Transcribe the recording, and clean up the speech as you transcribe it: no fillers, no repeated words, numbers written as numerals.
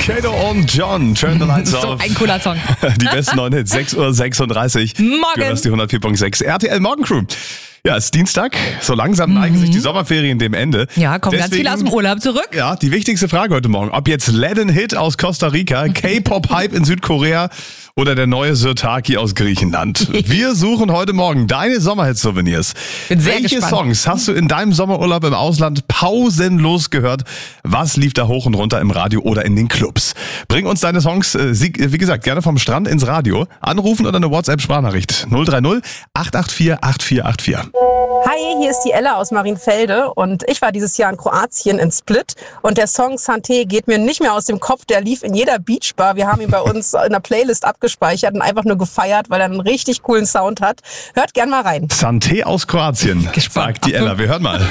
Kato und John, Turn the Lights So Off. ein cooler Song. Die besten 9 Hits, 6:36 Uhr. Morgen. Du hörst die 104.6 RTL Morgencrew. Ja, es ist Dienstag. So langsam neigen sich die Sommerferien dem Ende. Ja, kommen ganz viele aus dem Urlaub zurück. Ja, die wichtigste Frage heute Morgen. Ob jetzt Latin Hit aus Costa Rica, K-Pop-Hype in Südkorea oder der neue Sirtaki aus Griechenland. Wir suchen heute Morgen deine Sommerhit-Souvenirs. Bin sehr Welche gespannt. Songs hast du in deinem Sommerurlaub im Ausland pausenlos gehört? Was lief da hoch und runter im Radio oder in den Clubs? Bring uns deine Songs, wie gesagt, gerne vom Strand ins Radio. Anrufen oder eine WhatsApp-Sprachnachricht. 030 884 8484. Hi, hier ist die Ella aus Marienfelde und ich war dieses Jahr in Kroatien in Split und der Song Santé geht mir nicht mehr aus dem Kopf, der lief in jeder Beachbar. Wir haben ihn bei uns in der Playlist abgespeichert und einfach nur gefeiert, weil er einen richtig coolen Sound hat. Hört gern mal rein. Santé aus Kroatien, Gespannt. sagt die Ella. Wir hören mal.